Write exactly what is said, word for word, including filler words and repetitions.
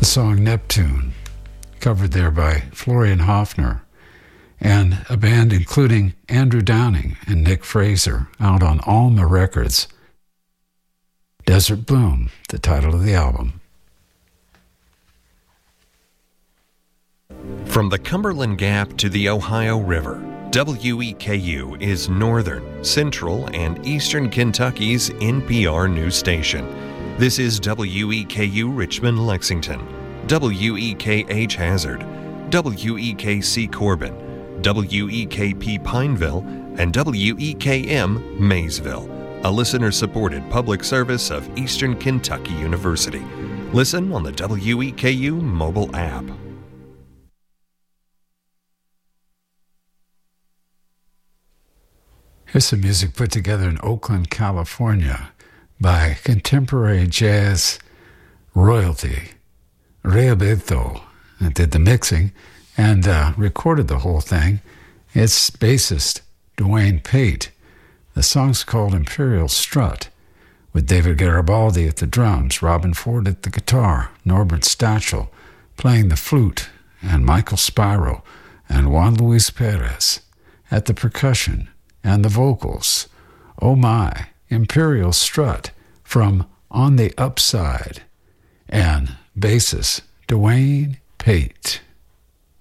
The song Neptune, covered there by Florian Hofner, and a band including Andrew Downing and Nick Fraser out on Alma Records. Desert Bloom, the title of the album. From the Cumberland Gap to the Ohio River, W E K U is northern, central, and eastern Kentucky's N P R news station. This is W E K U Richmond, Lexington, W E K H Hazard, W E K C Corbin, W E K P Pineville, and W E K M Maysville, a listener-supported public service of Eastern Kentucky University. Listen on the W E K U mobile app. Here's some music put together in Oakland, California by contemporary jazz royalty. Ray Abeto did the mixing and uh, recorded the whole thing. It's bassist Dwayne Pate. The song's called Imperial Strut, with David Garibaldi at the drums, Robin Ford at the guitar, Norbert Stachel playing the flute, and Michael Spiro and Juan Luis Perez at the percussion and the vocals. Oh my, Imperial Strut from On the Upside, and bassist Dwayne Pate.